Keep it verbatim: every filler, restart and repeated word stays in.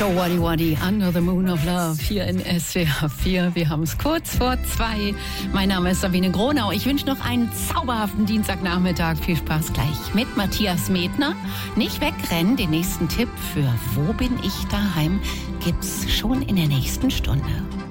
Joe Waddy Waddy, Under the Moon of Love, hier in S W R vier. Wir haben es kurz vor zwei. Mein Name ist Sabine Gronau. Ich wünsche noch einen zauberhaften Dienstagnachmittag. Viel Spaß gleich mit Matthias Medner. Nicht wegrennen, den nächsten Tipp für Wo bin ich daheim gibt's schon in der nächsten Stunde.